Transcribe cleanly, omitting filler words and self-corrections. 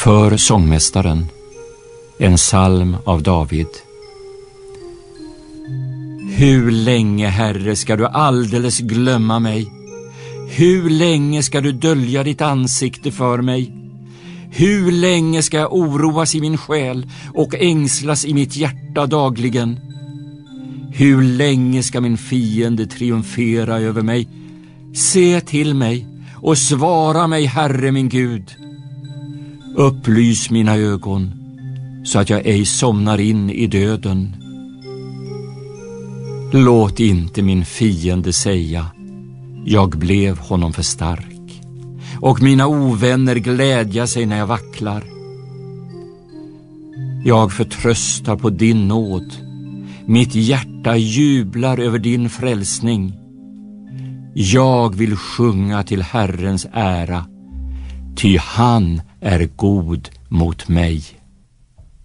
För sångmästaren, en psalm av David. Hur länge, Herre, ska du alldeles glömma mig? Hur länge ska du dölja ditt ansikte för mig? Hur länge ska jag oroas i min själ och ängslas i mitt hjärta dagligen? Hur länge ska min fiende triumfera över mig? Se till mig och svara mig, Herre min Gud. Upplys mina ögon så att jag ej somnar in i döden. Låt inte min fiende säga: jag blev honom för stark, och mina ovänner glädja sig när jag vacklar. Jag förtröstar på din nåd. Mitt hjärta jublar över din frälsning. Jag vill sjunga till Herrens ära, ty han är god mot mig.